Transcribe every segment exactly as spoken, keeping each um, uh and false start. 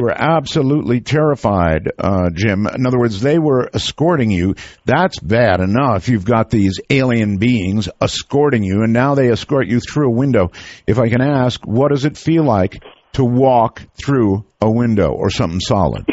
were absolutely terrified, uh, Jim. In other words, they were escorting you. That's bad enough. You've got these alien beings escorting you, and now they escort you through a window. If I can ask, what does it feel like to walk through a window or something solid?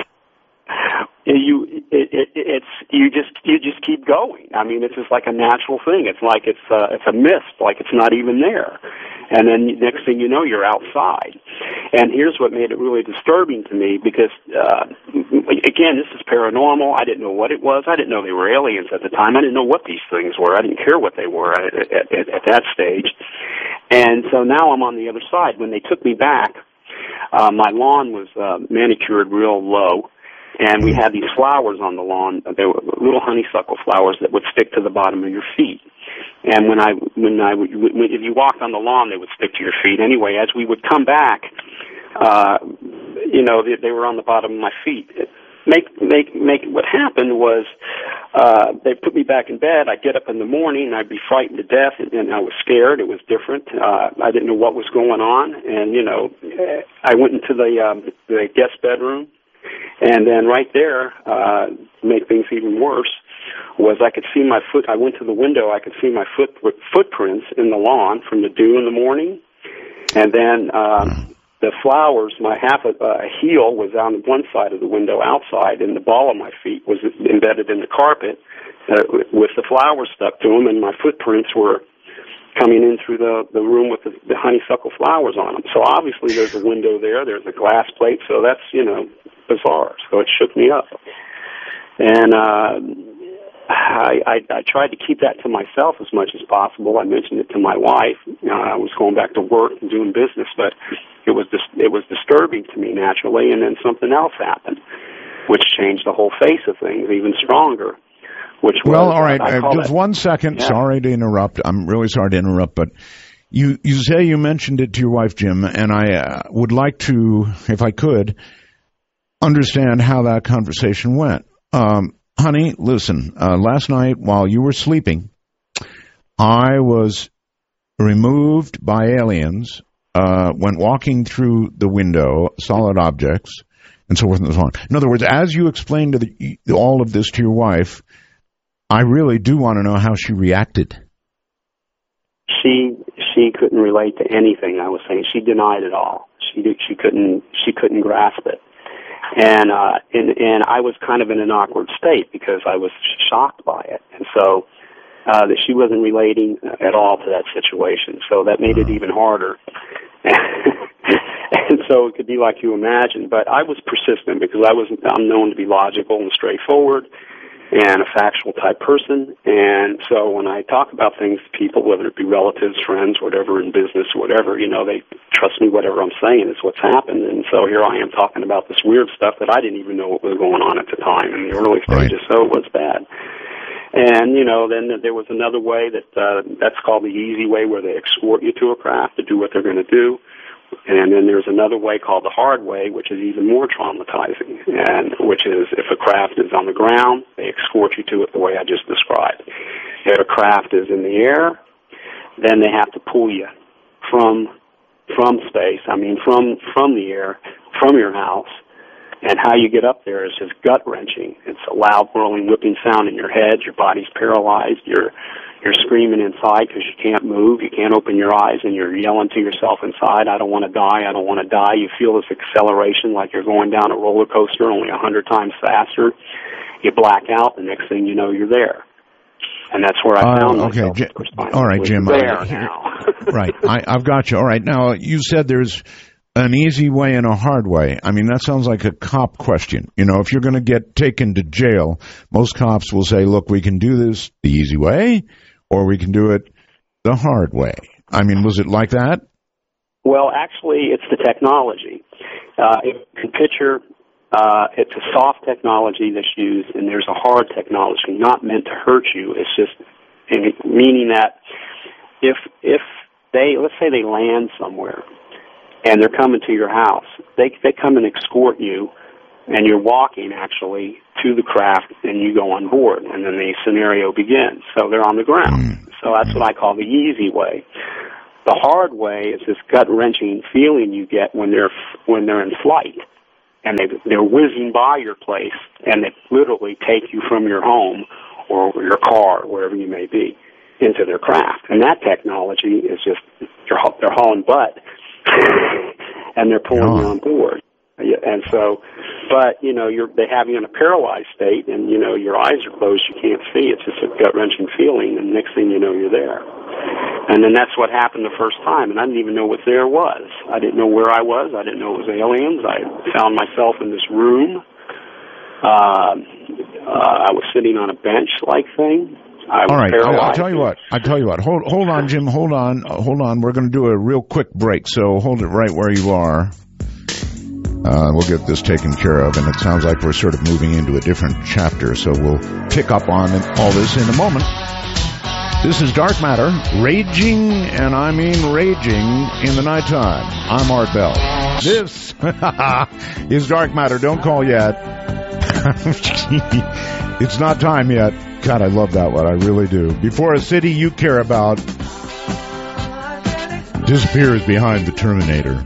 You, it, it, it's you just you just keep going. I mean, it's just like a natural thing. It's like it's uh, it's a mist, like it's not even there. And then next thing you know, you're outside. And here's what made it really disturbing to me, because, uh, again, this is paranormal. I didn't know what it was. I didn't know they were aliens at the time. I didn't know what these things were. I didn't care what they were at, at, at, at that stage. And so now I'm on the other side. When they took me back, uh, my lawn was uh, manicured real low. And we had these flowers on the lawn. They were little honeysuckle flowers that would stick to the bottom of your feet. And when I, when I, when, if you walked on the lawn, they would stick to your feet. Anyway, as we would come back, uh, you know, they, they were on the bottom of my feet. Make, make, make. What happened was, uh, they put me back in bed. I'd get up in the morning, and I'd be frightened to death, and, and I was scared. It was different. Uh, I didn't know what was going on, and you know, I went into the um, the guest bedroom. And then right there, uh, to make things even worse, was I could see my foot. I went to the window. I could see my foot footprints in the lawn from the dew in the morning. And then um, the flowers, my half a uh, heel was on one side of the window outside, and the ball of my feet was embedded in the carpet uh, with the flowers stuck to them, and my footprints were coming in through the, the room with the, the honeysuckle flowers on them. So obviously there's a window there. There's a glass plate. So that's, you know, bizarre. So it shook me up. And uh, I, I, I tried to keep that to myself as much as possible. I mentioned it to my wife. Uh, I was going back to work and doing business, but it was dis- it was disturbing to me naturally. And then something else happened, which changed the whole face of things even stronger. Which well, was, all right, uh, just that. one second. Yeah. Sorry to interrupt. I'm really sorry to interrupt, but you you say you mentioned it to your wife, Jim, and I uh, would like to, if I could, understand how that conversation went. Um, honey, listen, uh, last night while you were sleeping, I was removed by aliens, uh, went walking through the window, solid objects, and so forth and so on. In other words, as you explained to the, all of this to your wife, I really do want to know how she reacted. She she couldn't relate to anything I was saying. She denied it all. She she couldn't she couldn't grasp it, and uh, and and I was kind of in an awkward state because I was shocked by it, and so uh, that she wasn't relating at all to that situation. So that made it even harder. And so it could be like you imagine, but I was persistent because I was I'm known to be logical and straightforward and a factual type person. And so when I talk about things to people, whether it be relatives, friends, whatever, in business, whatever, you know, they trust me. Whatever I'm saying is what's happened. And so here I am talking about this weird stuff that I didn't even know what was going on at the time in the early stages. Right. So it was bad. And, you know, then there was another way that, uh, that's called the easy way, where they escort you to a craft to do what they're going to do. And then there's another way called the hard way, which is even more traumatizing, and which is if a craft is on the ground, they escort you to it the way I just described. If a craft is in the air, then they have to pull you from from space, I mean from, from the air, from your house. And how you get up there is just gut-wrenching. It's a loud, whirling, whipping sound in your head. Your body's paralyzed. You're you're screaming inside because you can't move. You can't open your eyes, and you're yelling to yourself inside, I don't want to die, I don't want to die. You feel this acceleration like you're going down a roller coaster only a hundred times faster. You black out. The next thing you know, you're there. And that's where I found uh, okay. myself. Jim, all right, Jim. There I, now. Right. I, I've got you. All right. Now, you said there's an easy way and a hard way. I mean, that sounds like a cop question. You know, if you're going to get taken to jail, most cops will say, look, we can do this the easy way, or we can do it the hard way. I mean, was it like that? Well, actually, it's the technology. Uh, if you can picture, uh, it's a soft technology that's used, and there's a hard technology not meant to hurt you. It's just meaning that if if they, let's say they land somewhere, and they're coming to your house, they they come and escort you, and you're walking, actually, to the craft, and you go on board, and then the scenario begins. So they're on the ground. So that's what I call the easy way. The hard way is this gut-wrenching feeling you get when they're when they're in flight. and they they're whizzing by your place, and they literally take you from your home or your car, wherever you may be, into their craft. And that technology is just they're they're hauling butt, and they're pulling you on board. And so, but, you know, you're, they have you in a paralyzed state, and, you know, your eyes are closed, you can't see. It's just a gut-wrenching feeling, and next thing you know, you're there. And then that's what happened the first time, and I didn't even know what there was. I didn't know where I was. I didn't know it was aliens. I found myself in this room. Uh, uh, I was sitting on a bench-like thing. I was All right, paralyzed. I'll tell you what. I'll tell you what. Hold, hold on, Jim. Hold on. Uh, hold on. We're going to do a real quick break, so hold it right where you are. Uh, we'll get this taken care of, and it sounds like we're sort of moving into a different chapter, so we'll pick up on all this in a moment. This is Dark Matter, raging, and I mean raging, in the nighttime. I'm Art Bell. This is Dark Matter. Don't call yet. It's not time yet. God, I love that one. I really do. Before a city you care about disappears behind the Terminator.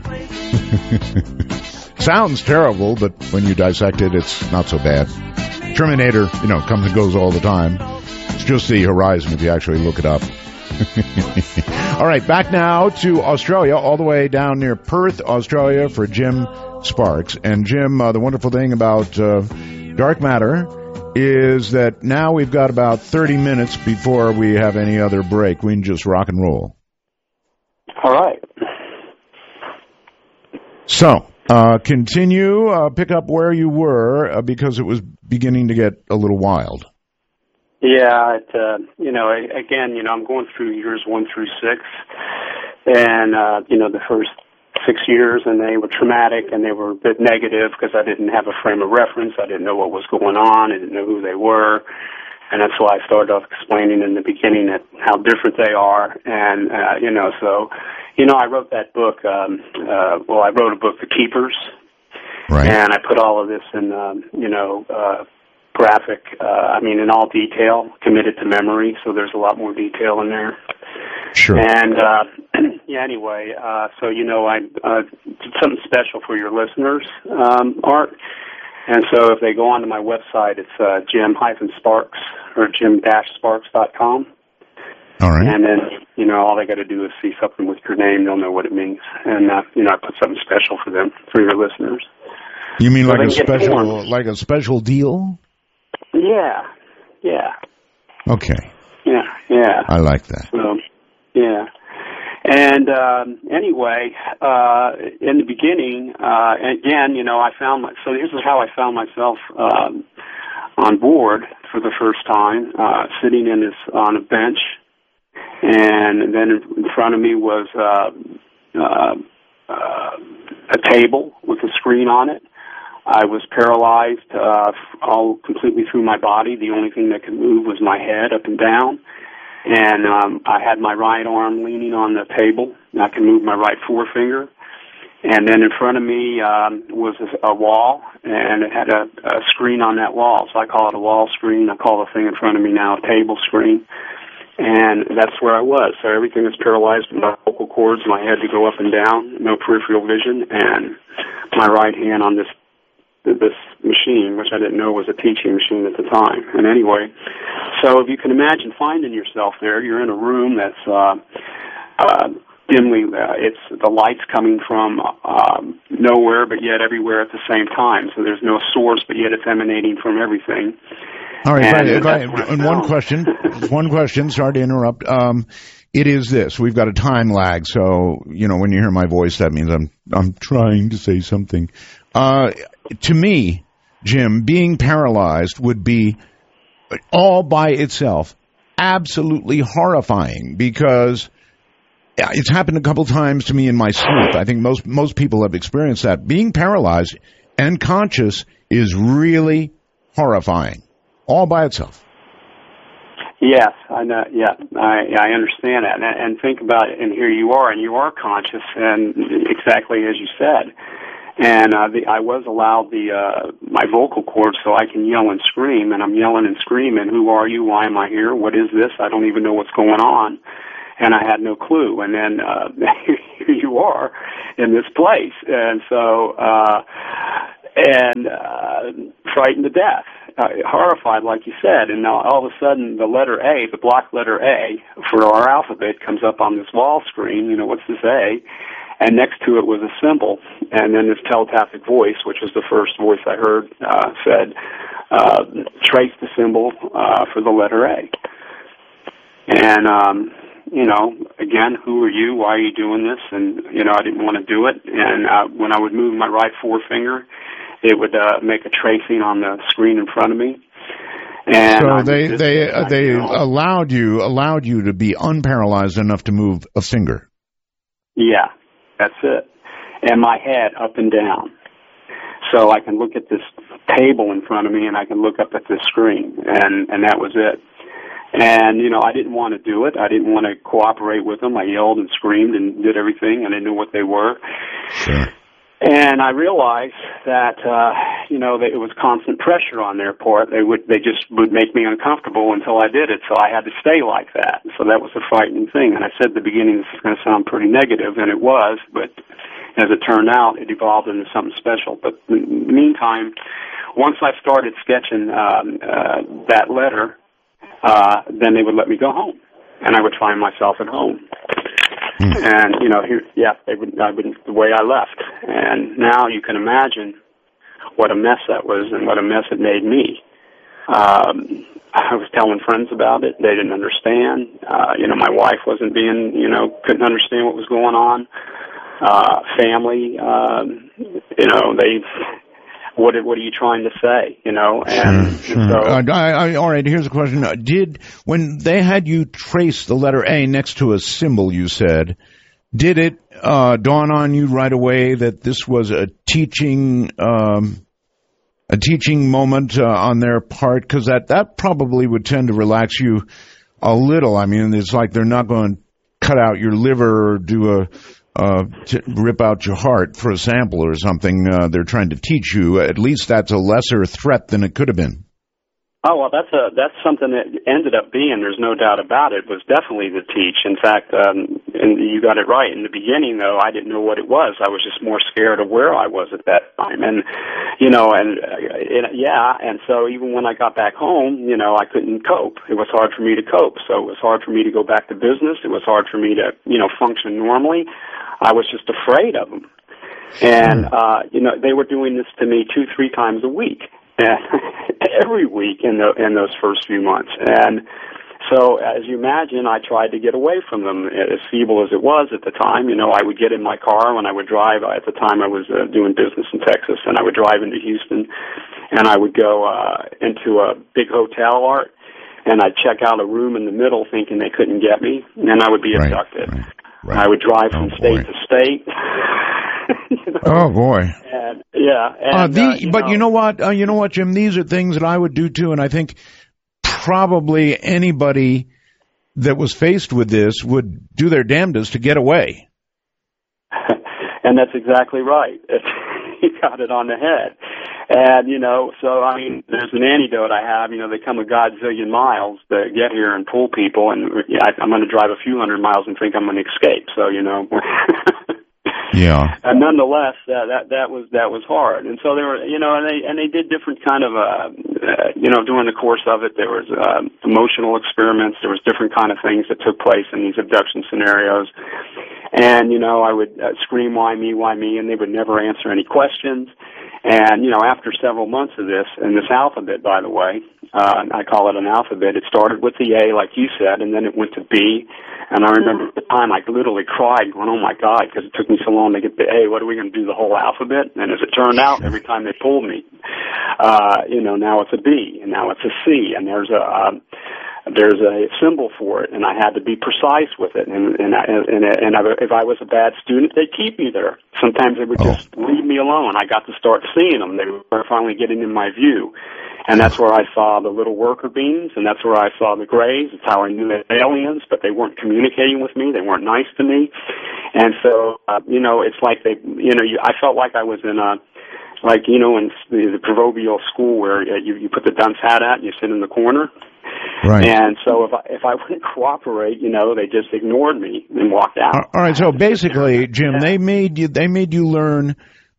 Sounds terrible, but when you dissect it, it's not so bad. Terminator, you know, comes and goes all the time. It's just the horizon if you actually look it up. All right, back now to Australia, all the way down near Perth, Australia, for Jim Sparks. And Jim, uh, the wonderful thing about uh, Dark Matter is that now we've got about thirty minutes before we have any other break. We can just rock and roll. All right. So, uh, continue, uh, pick up where you were, uh, because it was beginning to get a little wild. Yeah, it, uh, you know, again, you know, I'm going through years one through six, and, uh, you know, the first six years, and they were traumatic, and they were a bit negative because I didn't have a frame of reference. I didn't know what was going on. I didn't know who they were. And that's why I started off explaining in the beginning that how different they are. And, uh, you know, so, you know, I wrote that book, um, uh, well, I wrote a book, The Keepers. Right. And I put all of this in, um, you know, uh, graphic, uh, I mean, in all detail, committed to memory. So there's a lot more detail in there. Sure. And, uh, yeah, anyway, uh, so, you know, I uh, did something special for your listeners, um, Art. And so if they go onto my website, it's uh, Jim Sparks or Jim Sparks dot com. All right. And then, you know, all they got to do is see something with your name. They'll know what it means. And, uh, you know, I put something special for them, for your listeners. You mean so like a special, like a special deal? Yeah. Yeah. Okay. Yeah. Yeah. I like that. So, yeah. And um, anyway, uh, in the beginning, uh, again, you know, I found my, so this is how I found myself um, on board for the first time, uh, sitting in this on a bench, and then in front of me was uh, uh, uh, a table with a screen on it. I was paralyzed uh, all completely through my body. The only thing that could move was my head up and down. And um, I had my right arm leaning on the table. I could move my right forefinger. And then in front of me um, was a, a wall, and it had a, a screen on that wall. So I call it a wall screen. I call the thing in front of me now a table screen. And that's where I was. So everything was paralyzed. My vocal cords, my head to go up and down, no peripheral vision, and my right hand on this this machine, which I didn't know was a teaching machine at the time. And anyway, so if you can imagine finding yourself there, you're in a room that's uh, uh, dimly, uh, it's the light's coming from um, nowhere, but yet everywhere at the same time. So there's no source, but yet it's emanating from everything. All right, and, if I, if I, and one question, one question, sorry to interrupt. Um, it is this, we've got a time lag, so, you know, when you hear my voice, that means I'm, I'm trying to say something. Uh, to me, Jim, being paralyzed would be all by itself absolutely horrifying, because it's happened a couple times to me in my sleep. I think most most people have experienced that. Being paralyzed and conscious is really horrifying, all by itself. Yes, I know. Yeah, I I understand that, and, and think about it. And here you are, and you are conscious, and exactly as you said. And uh, the, I was allowed the uh, my vocal cords so I can yell and scream, and I'm yelling and screaming. Who are you? Why am I here? What is this? I don't even know what's going on, and I had no clue. And then uh, here you are in this place, and so uh, and uh, frightened to death, uh, horrified, like you said. And now all of a sudden, the letter A, the block letter A for our alphabet, comes up on this wall screen. You know, what's this A? And next to it was a symbol, and then this telepathic voice, which was the first voice I heard, uh, said, uh, trace the symbol uh, for the letter A. And, um, you know, again, who are you? Why are you doing this? And, you know, I didn't want to do it. And uh, when I would move my right forefinger, it would uh, make a tracing on the screen in front of me. And so I they just, they uh, they you know, allowed you allowed you to be unparalyzed enough to move a finger. Yeah. That's it. And my head up and down. So I can look at this table in front of me and I can look up at the screen. And, and that was it. And, you know, I didn't want to do it. I didn't want to cooperate with them. I yelled and screamed and did everything, and I knew what they were. Sure. And I realized that, uh, you know, that it was constant pressure on their part. They would, they just would make me uncomfortable until I did it. So I had to stay like that. So that was a frightening thing. And I said at the beginning this is going to sound pretty negative, and it was, but as it turned out, it evolved into something special. But in the meantime, once I started sketching um, uh, that letter, uh, then they would let me go home, and I would find myself at home. Mm. And, you know, here, yeah, they would, I would, the way I left. And now you can imagine what a mess that was and what a mess it made me. Um, I was telling friends about it. They didn't understand. Uh, you know, my wife wasn't being, you know, couldn't understand what was going on. Uh, family, um, you know, they... What what are you trying to say? You know, and, sure, and sure. so. Uh, I, I, all right. Here's a question: Did when they had you trace the letter A next to a symbol, you said, did it uh, dawn on you right away that this was a teaching um, a teaching moment uh, on their part? Because that that probably would tend to relax you a little. I mean, it's like they're not going to cut out your liver or do a. Uh, to rip out your heart for a sample or something. Uh, they're trying to teach you. At least that's a lesser threat than it could have been. Oh, well, that's a that's something that ended up being. There's no doubt about it. Was definitely to teach. In fact, um, and you got it right. In the beginning, though, I didn't know what it was. I was just more scared of where I was at that time, and you know, and uh, it, yeah, and so even when I got back home, you know, I couldn't cope. It was hard for me to cope. So it was hard for me to go back to business. It was hard for me to, you know, function normally. I was just afraid of them. And, uh, you know, they were doing this to me two, three times a week, every week in the, in those first few months. And so, as you imagine, I tried to get away from them, as feeble as it was at the time. You know, I would get in my car when I would drive. At the time, I was uh, doing business in Texas, and I would drive into Houston, and I would go uh, into a big hotel, Art, and I'd check out a room in the middle thinking they couldn't get me, and I would be right, abducted. Right. Right. I would drive from oh, state boy. to state. You know? Oh boy! And, yeah, and, uh, the, uh, you but know, you know what? Uh, you know what, Jim? These are things that I would do too, and I think probably anybody that was faced with this would do their damnedest to get away. And that's exactly right. You got it on the head. And, you know, so, I mean, there's an antidote I have. You know, they come a godzillion miles to get here and pull people, and yeah, I, I'm going to drive a few hundred miles and think I'm going to escape. So, you know. Yeah. And nonetheless, uh, that that was that was hard. And so they were, you know, and they and they did different kind of, uh, uh, you know, during the course of it, there was uh, emotional experiments. There was different kind of things that took place in these abduction scenarios. And, you know, I would uh, scream, why me, why me, and they would never answer any questions. And, you know, after several months of this, and this alphabet, by the way, uh, I call it an alphabet, it started with the A, like you said, and then it went to B. And I remember at the time I literally cried, going, oh, my God, because it took me so long to get the A. What are we going to do, the whole alphabet? And as it turned out, every time they pulled me, uh, you know, now it's a B, and now it's a C, and there's a... Um, there's a symbol for it, and I had to be precise with it. And and I, and, and I, if I was a bad student, they'd keep me there. Sometimes they would oh. just leave me alone. I got to start seeing them. They were finally getting in my view. And that's where I saw the little worker beings, and that's where I saw the grays. It's how I knew they were aliens, but they weren't communicating with me. They weren't nice to me. And so, uh, you know, it's like they, you know, you, I felt like I was in a, like, you know, in the, the proverbial school where uh, you, you put the dunce hat at and you sit in the corner. Right. And so if I, if I wouldn't cooperate, you know, they just ignored me and walked out. All right. So basically, Jim, they made you they made you learn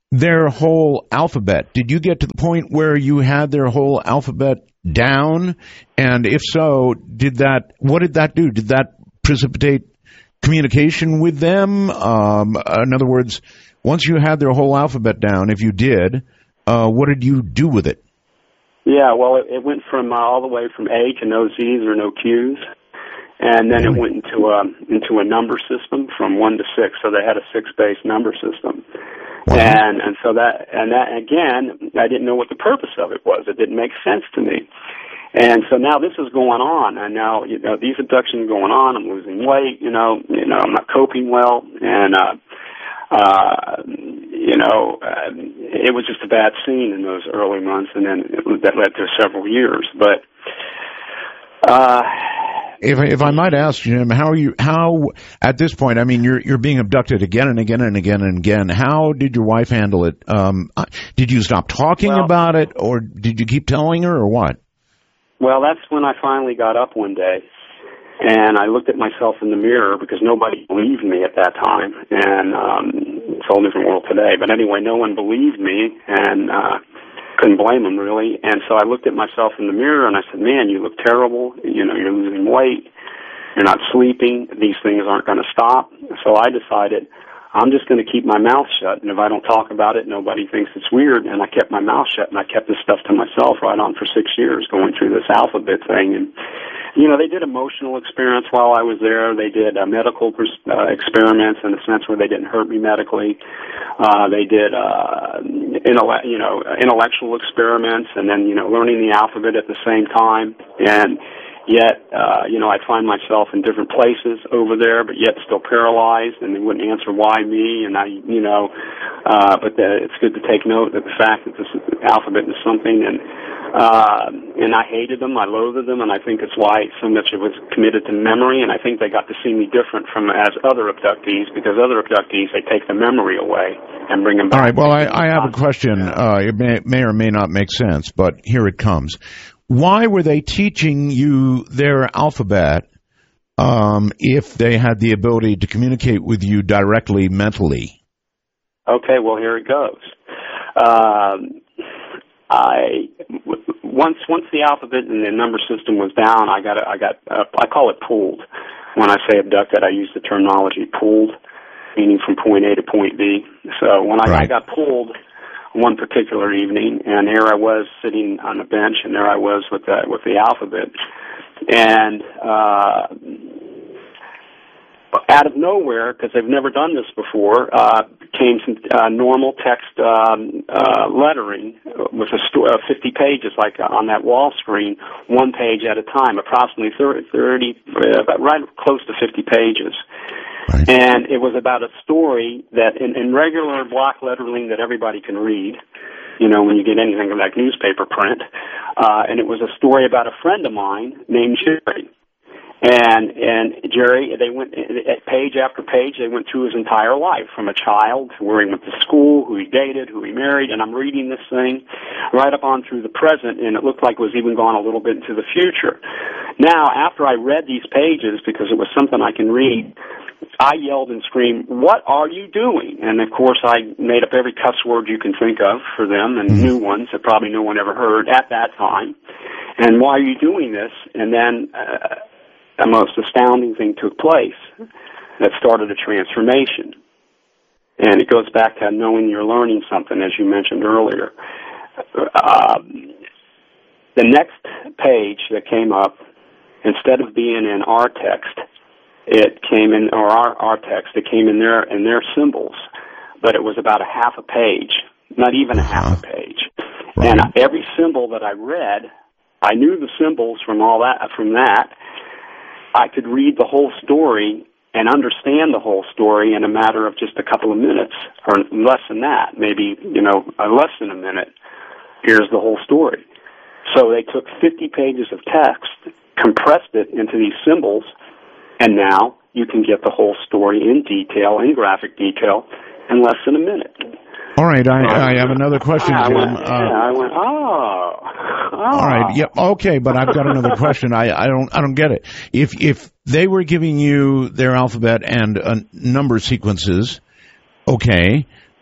their whole alphabet. Did you get to the point where you had their whole alphabet down? And if so, did that, what did that do? Did that precipitate communication with them? Um, in other words, once you had their whole alphabet down, if you did, uh, what did you do with it? Yeah, well, it, it went from uh, all the way from A to no Z's or no Q's. And then Really? it went into a, into a number system from one to six. So they had a six-based number system. Wow. And, and so that, and that, again, I didn't know what the purpose of it was. It didn't make sense to me. And so now this is going on, and now, you know, these abductions going on, I'm losing weight, you know, you know, I'm not coping well, and, uh, uh, you know, uh, it was just a bad scene in those early months, and then it, that led to several years, but, uh, If if I might ask, Jim, how are you? How at this point? I mean, you're you're being abducted again and again and again and again. How did your wife handle it? Um, did you stop talking well, about it, or did you keep telling her, or what? Well, that's when I finally got up one day, and I looked at myself in the mirror because nobody believed me at that time, and um, it's a whole different world today. But anyway, no one believed me, and uh, couldn't blame them, really. And so I looked at myself in the mirror, and I said, man, you look terrible. You know, you're losing weight. You're not sleeping. These things aren't going to stop. So I decided I'm just going to keep my mouth shut, and if I don't talk about it, nobody thinks it's weird. And I kept my mouth shut, and I kept this stuff to myself right on for six years going through this alphabet thing. And, you know, they did emotional experiments while I was there. They did uh, medical uh, experiments in a sense where they didn't hurt me medically. Uh, they did, uh, intellect, you know, intellectual experiments, and then, you know, learning the alphabet at the same time. And yet, uh, you know, I find myself in different places over there, but yet still paralyzed, and they wouldn't answer why me, and I, you know, uh, but the, it's good to take note of the fact that this alphabet is something, and, uh, and I hated them, I loathed them, and I think it's why so much of it was committed to memory, and I think they got to see me different from as other abductees, because other abductees, they take the memory away and bring them back. All right, well, I, I have a question. Uh, it may, may or may not make sense, but here it comes. Why were they teaching you their alphabet um, if they had the ability to communicate with you directly mentally? Okay, well, here it goes. Um, I once once the alphabet and the number system was down, I got I got uh, I call it pulled. When I say abducted, I use the terminology pulled, meaning from point A to point B. So when I, right. I got pulled one particular evening, and there I was sitting on a bench, and there I was with the with the alphabet, and uh, out of nowhere, because they've never done this before, uh, came some uh, normal text um, uh, lettering with a st- uh, fifty pages, like uh, on that wall screen, one page at a time, approximately thirty, uh, right close to fifty pages. Right. And it was about a story that in, in regular block lettering that everybody can read, you know, when you get anything like newspaper print, uh, and it was a story about a friend of mine named Jerry. And, and Jerry, they went, page after page, they went through his entire life, from a child to where he went to school, who he dated, who he married, and I'm reading this thing right up on through the present, and it looked like it was even gone a little bit into the future. Now, after I read these pages, because it was something I can read, I yelled and screamed, "What are you doing?" And, of course, I made up every cuss word you can think of for them, and mm-hmm. new ones that probably no one ever heard at that time. And why are you doing this? And then uh, the most astounding thing took place that started a transformation. And it goes back to knowing you're learning something, as you mentioned earlier. Uh, the next page that came up, instead of being in our text, it came in, or our, our text, it came in their, in their symbols, but it was about a half a page, not even a half a page. Right. And every symbol that I read, I knew the symbols from all that, from that. I could read the whole story and understand the whole story in a matter of just a couple of minutes, or less than that, maybe, you know, less than a minute. Here's the whole story. So they took fifty pages of text, compressed it into these symbols, and now you can get the whole story in detail, in graphic detail, in less than a minute. All right, I, I have another question, I Jim. Went, uh, yeah, I went, oh, oh. All right, yeah, okay, but I've got another question. I, I don't, I don't get it. If if they were giving you their alphabet and uh, number sequences, okay,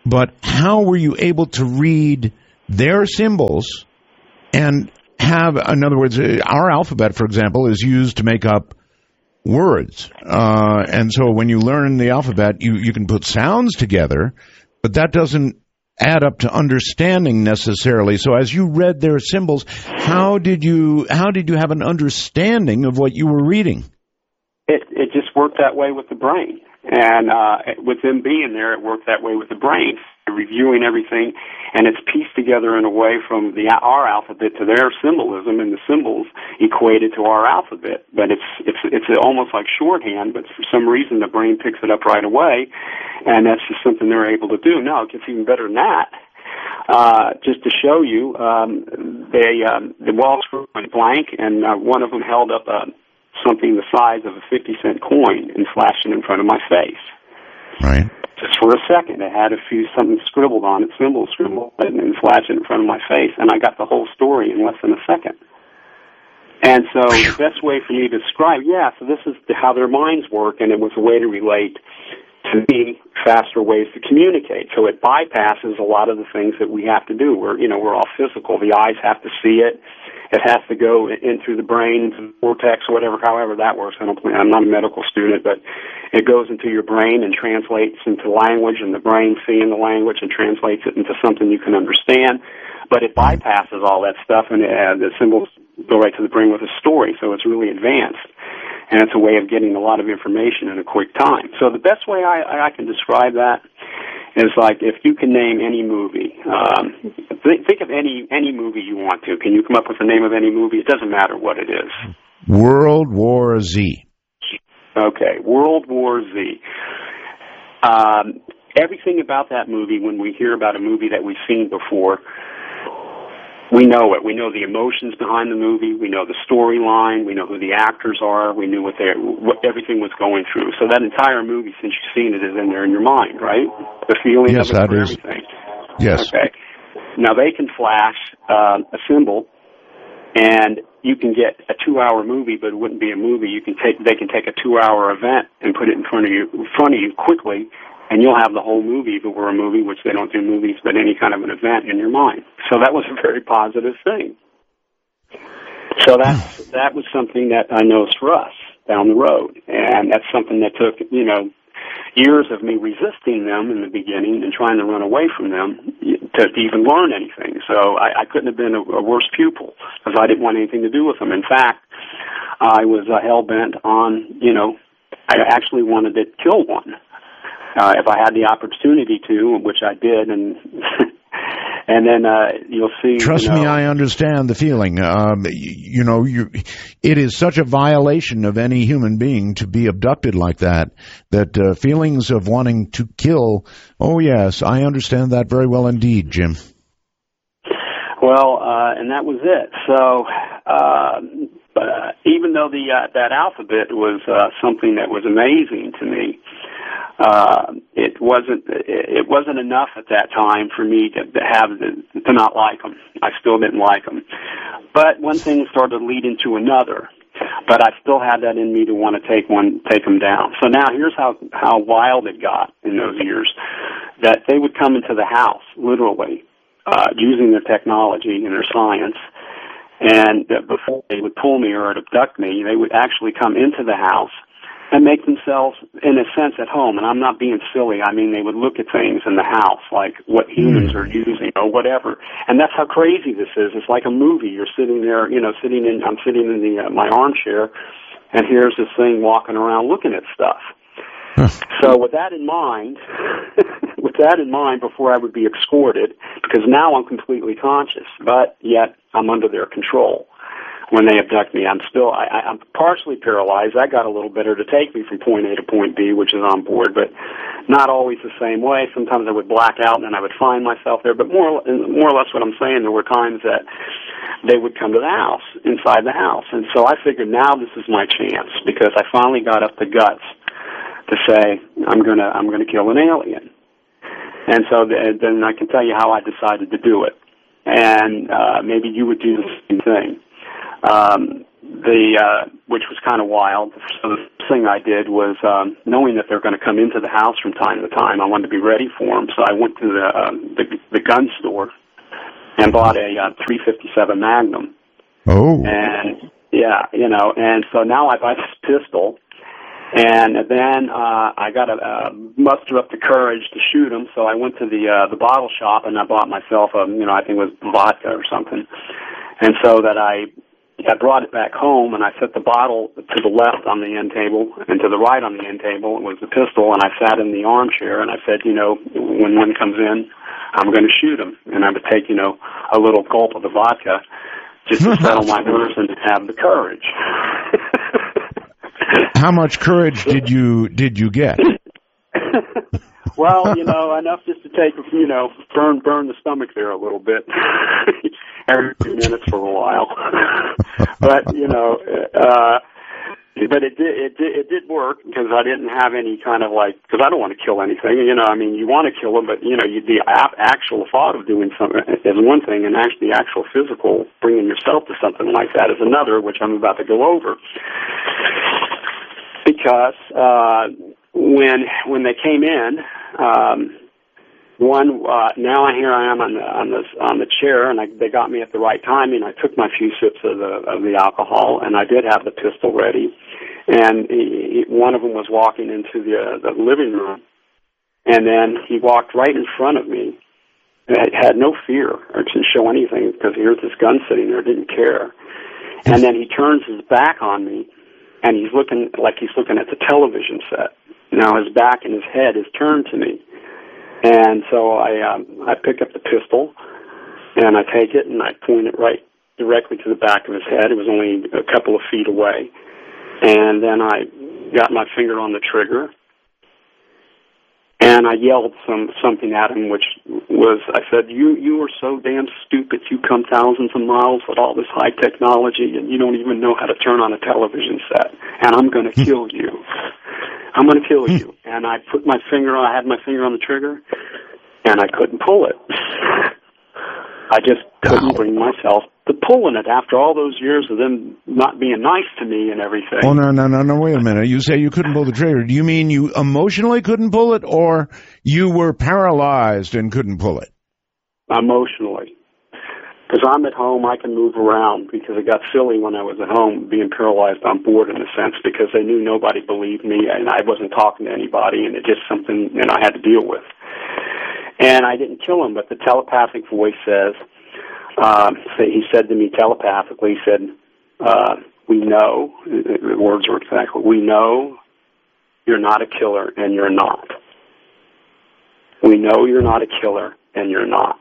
but how were you able to read their symbols and have, in other words, our alphabet, for example, is used to make up words. Uh, and so when you learn the alphabet, you, you can put sounds together, but that doesn't add up to understanding necessarily. So as you read their symbols, how did you how did you have an understanding of what you were reading? It it just worked that way with the brain. And uh, with them being there, it worked that way with the brain, reviewing everything, and it's pieced together in a way from the our alphabet to their symbolism, and the symbols equated to our alphabet. But it's it's it's almost like shorthand, but for some reason the brain picks it up right away, and that's just something they're able to do. Now, it gets even better than that. Uh, just to show you, um, they um, the walls went blank, and uh, one of them held up a something the size of a fifty cent coin and flashed it in front of my face. Right. Just for a second. It had a few, something scribbled on it, symbols scribbled, and then flashed it in front of my face, and I got the whole story in less than a second. And so the best way for me to describe, yeah, so this is how their minds work, and it was a way to relate to me faster ways to communicate. So it bypasses a lot of the things that we have to do. We're, you know, we're all physical. The eyes have to see it. It has to go in through the brain, into the cortex, or whatever, however that works. I don't, I'm not a medical student, but it goes into your brain and translates into language, and the brain seeing the language and translates it into something you can understand. But it bypasses all that stuff, and uh, the symbols go right to the brain with a story, so it's really advanced. And it's a way of getting a lot of information in a quick time. So the best way I, I can describe that is like if you can name any movie, um, th- think of any any movie you want to. Can you come up with the name of any movie? It doesn't matter what it is. World War Z. Okay, World War Z. Um, everything about that movie, when we hear about a movie that we've seen before, we know it. We know the emotions behind the movie. We know the storyline. We know who the actors are. We knew what they what everything was going through. So that entire movie, since you've seen it, is in there in your mind, right? The feeling yes, of it that for is. everything. Yes. Okay. Now they can flash uh, a symbol, and you can get a two-hour movie, but it wouldn't be a movie. You can take they can take a two-hour event and put it in front of you in front of you quickly. And you'll have the whole movie if it were a movie, which they don't do movies, but any kind of an event in your mind. So that was a very positive thing. So that's, that was something that I know is for us down the road. And that's something that took, you know, years of me resisting them in the beginning and trying to run away from them to even learn anything. So I, I couldn't have been a, a worse pupil because I didn't want anything to do with them. In fact, I was uh, hell-bent on, you know, I actually wanted to kill one. Uh, if I had the opportunity to, which I did, and and then uh, you'll see. Trust you know, me, I understand the feeling. Um, you, you know, you, it is such a violation of any human being to be abducted like that. That uh, feelings of wanting to kill. Oh yes, I understand that very well indeed, Jim. Well, uh, and that was it. So. Uh, uh, even though the uh, that alphabet was uh, something that was amazing to me. Uh, it wasn't it wasn't enough at that time for me to, to have the, to not like them. I still didn't like them, but one thing started leading to another. But I still had that in me to want to take one, take them down. So now here's how how wild it got in those years. That they would come into the house literally uh, using their technology and their science, and uh, before they would pull me or abduct me, they would actually come into the house and make themselves, in a sense, at home. And I'm not being silly. I mean, they would look at things in the house, like what humans are using or whatever. And that's how crazy this is. It's like a movie. You're sitting there, you know, sitting in, I'm sitting in the uh, my armchair, and here's this thing walking around looking at stuff. So with that in mind, with that in mind, before I would be escorted, because now I'm completely conscious, but yet I'm under their control. When they abduct me, I'm still, I, I'm partially paralyzed. That got a little better to take me from point A to point B, which is on board, but not always the same way. Sometimes I would black out and then I would find myself there. But more, more or less what I'm saying, there were times that they would come to the house, inside the house. And so I figured now this is my chance because I finally got up the guts to say, I'm gonna, I'm gonna kill an alien. And so th- then I can tell you how I decided to do it. And uh, maybe you would do the same thing. Um, the uh, which was kind of wild. So the first thing I did was, um, knowing that they're going to come into the house from time to time, I wanted to be ready for them. So I went to the uh, the, the gun store and bought a uh, three fifty-seven Magnum. Oh. And yeah, you know, and so now I buy this pistol. And then uh, I got to uh, muster up the courage to shoot him, so I went to the uh, the bottle shop and I bought myself a, you know, I think it was vodka or something. And so that I I brought it back home and I set the bottle to the left on the end table and to the right on the end table was the pistol, and I sat in the armchair and I said, you know, when one comes in, I'm going to shoot him. And I would take, you know, a little gulp of the vodka just to settle my nerves and have the courage. How much courage did you did you get? Well, you know, enough just to take, you know, burn burn the stomach there a little bit every few minutes for a while. But you know, uh, but it did it did it did work because I didn't have any kind of like, because I don't want to kill anything. You know, I mean, you want to kill them, but you know, you, the actual thought of doing something is one thing, and actually the actual physical bringing yourself to something like that is another, which I'm about to go over. Because uh, when when they came in, um, one uh, now here I am on the on the on the chair, and I, they got me at the right time, and I took my few sips of the of the alcohol, and I did have the pistol ready, and he, one of them was walking into the uh, the living room, and then he walked right in front of me, and had no fear or didn't show anything because here's this gun sitting there, didn't care, and then he turns his back on me. And he's looking like he's looking at the television set. Now his back and his head is turned to me. And so I um, I pick up the pistol, and I take it, and I point it right directly to the back of his head. It was only a couple of feet away. And then I got my finger on the trigger, and I yelled some something at him, which was, I said, you you are so damn stupid. You come thousands of miles with all this high technology, and you don't even know how to turn on a television set, and I'm going to kill you. I'm going to kill you. And I put my finger, I had my finger on the trigger, and I couldn't pull it. I just couldn't wow. bring myself to pulling it after all those years of them not being nice to me and everything. Oh, no, no, no, no, wait a minute. You say you couldn't pull the trigger. Do you mean you emotionally couldn't pull it, or you were paralyzed and couldn't pull it? Emotionally. Because I'm at home, I can move around, because it got silly when I was at home, being paralyzed on board in a sense, because they knew nobody believed me, and I wasn't talking to anybody, and it's just something that I had to deal with. And I didn't kill him, but the telepathic voice says, um, he said to me telepathically, he said, uh, we know, the words were exactly, we know you're not a killer, and you're not. We know you're not a killer, and you're not.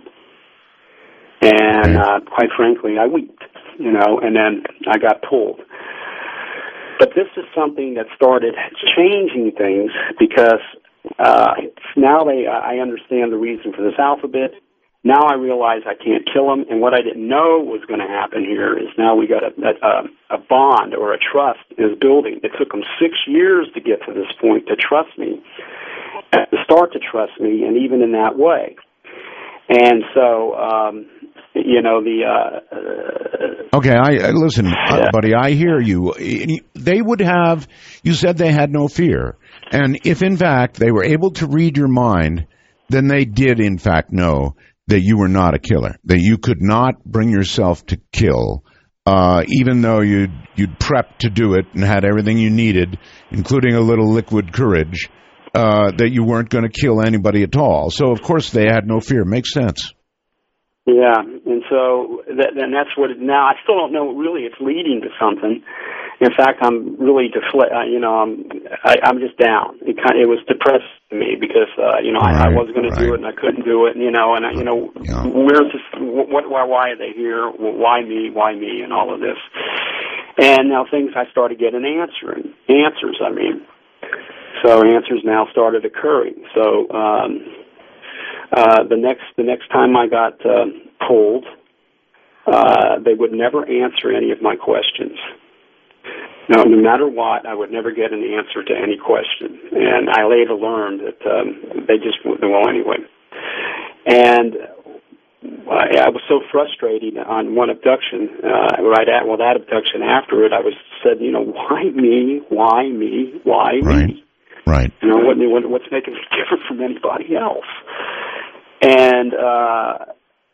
And uh, quite frankly, I wept, you know, and then I got pulled. But this is something that started changing things, because uh, now they, I understand the reason for this alphabet. Now I realize I can't kill them, and what I didn't know was going to happen here is now we got a, a, a bond or a trust is building. It took them six years to get to this point to trust me, to start to trust me, and even in that way. And so, um, you know, the... Uh, uh, okay, I, I listen, yeah. uh, buddy, I hear you. They would have, you said they had no fear. And if, in fact, they were able to read your mind, then they did, in fact, know that you were not a killer, that you could not bring yourself to kill, uh, even though you'd, you'd prepped to do it and had everything you needed, including a little liquid courage, uh, that you weren't going to kill anybody at all. So, of course, they had no fear. Makes sense. Yeah, and so that, and that's what it, now I still don't know really it's leading to something. In fact, I'm really defla- uh, you know, I'm I, I'm just down. It kind of, it was depressing to me because uh, you know right, I, I was going right. to do it and I couldn't do it, and, you know, and I, you know yeah. where's this? What? Why, why are they here? Why me? Why me? And all of this. And now things I started getting answering answers. I mean, so answers now started occurring. So. Um, Uh, the next the next time I got uh, pulled, uh, they would never answer any of my questions. No, no matter what, I would never get an answer to any question. And I later learned that um, they just wouldn't, well, anyway. And I, I was so frustrated on one abduction. Uh, right at well, that abduction after it, I was said, you know, why me? Why me? Why right. me? Right. You know, what, what, what's making me different from anybody else? And uh,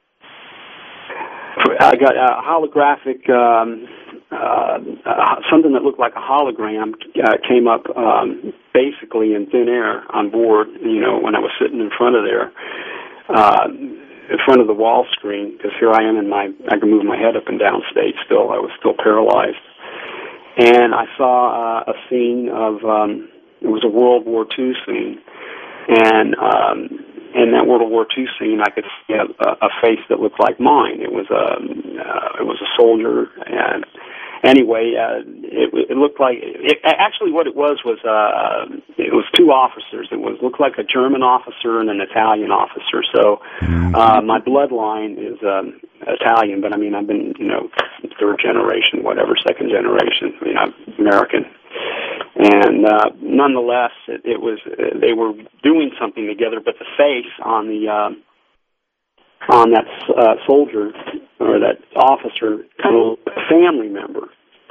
I got a holographic, um, uh, uh, something that looked like a hologram uh, came up um, basically in thin air on board, you know, when I was sitting in front of there, uh, in front of the wall screen, because here I am in my, I can move my head up and down state still. I was still paralyzed. And I saw uh, a scene of, um, it was a World War Two scene, and um, in that World War Two scene, I could see a, a face that looked like mine. It was a uh, it was a soldier, and anyway, uh, it, it looked like it, actually what it was was uh, it was two officers. It was looked like a German officer and an Italian officer. So uh, my bloodline is um, Italian, but I mean I've been you know third generation, whatever, second generation. I mean I'm American. And uh, nonetheless, it, it was uh, they were doing something together. But the face on the uh, on that uh, soldier or that officer kind of looked like a family member.